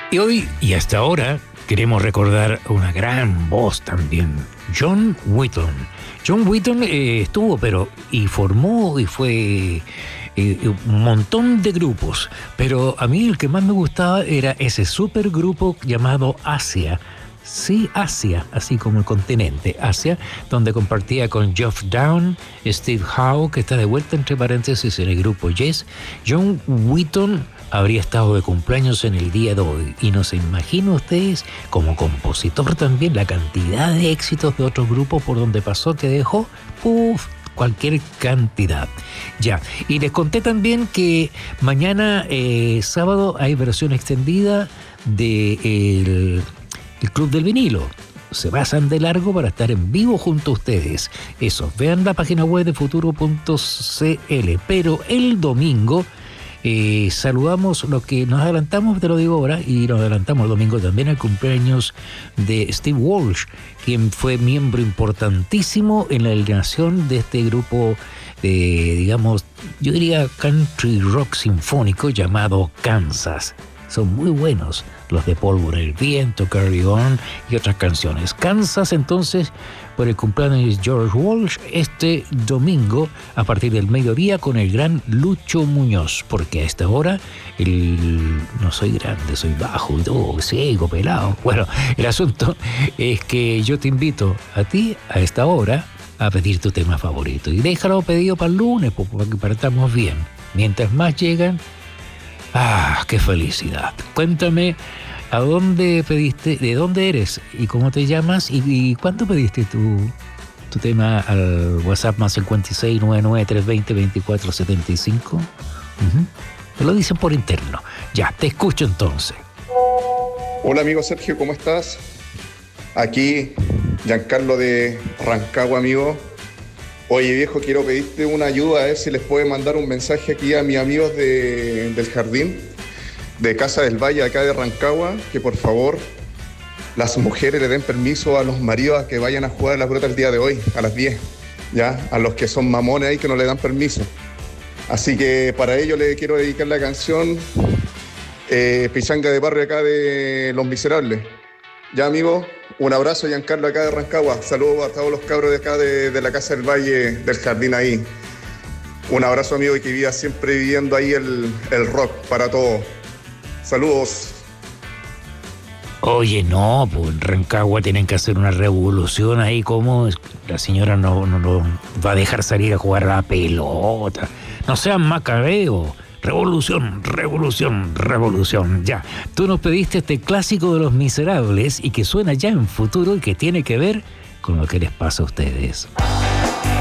Y hoy y hasta ahora queremos recordar una gran voz también, John Wetton. John Wetton estuvo, y formó y fue un montón de grupos, pero a mí el que más me gustaba era ese supergrupo llamado Asia. Sí, Asia, así como el continente, Asia, donde compartía con Geoff Down, Steve Howe, que está de vuelta entre paréntesis en el grupo Yes. John Wetton habría estado de cumpleaños en el día de hoy, y no se imaginan ustedes, como compositor también, la cantidad de éxitos de otros grupos por donde pasó que dejó, cualquier cantidad. Ya, y les conté también que mañana, sábado, hay versión extendida de el Club del Vinilo. Se pasan de largo para estar en vivo junto a ustedes. Eso, vean la página web de futuro.cl. Pero el domingo saludamos lo que nos adelantamos, te lo digo ahora, y nos adelantamos el domingo también al cumpleaños de Steve Walsh, quien fue miembro importantísimo en la alineación de este grupo de, digamos, yo diría country rock sinfónico llamado Kansas. Son muy buenos los de Pólvora en el Viento, Carry On y otras canciones. Kansas, entonces, por el cumpleaños de George Walsh, este domingo a partir del mediodía con el gran Lucho Muñoz, porque a esta hora no soy grande, soy bajo, ciego, pelado. Bueno, el asunto es que yo te invito a ti a esta hora a pedir tu tema favorito y déjalo pedido para el lunes, para que partamos bien. Mientras más llegan, qué felicidad. Cuéntame, ¿a dónde pediste, de dónde eres y cómo te llamas y cuándo pediste tu tema al WhatsApp más 56 99 320 2475? Me lo dicen por interno. Ya, te escucho entonces. Hola amigo Sergio, ¿cómo estás? Aquí Giancarlo de Rancagua, amigo. Oye viejo, quiero pedirte una ayuda, a ver si les puede mandar un mensaje aquí a mis amigos del jardín de Casa del Valle, acá de Rancagua, que por favor las mujeres le den permiso a los maridos a que vayan a jugar a la pelota el día de hoy, a las 10, ¿ya? A los que son mamones ahí que no le dan permiso. Así que para ello le quiero dedicar la canción Pichanga de Barrio acá de Los Miserables. Ya amigo, un abrazo, Giancarlo acá de Rancagua. Saludos a todos los cabros de acá de la Casa del Valle, del jardín ahí. Un abrazo amigo y que viva siempre viviendo ahí el rock para todos. Saludos. Oye, no, pues en Rancagua tienen que hacer una revolución ahí, como la señora no va a dejar salir a jugar a la pelota. No sean macabeos. Revolución, revolución, revolución. Ya, tú nos pediste este clásico de Los Miserables y que suena ya en futuro y que tiene que ver con lo que les pasa a ustedes.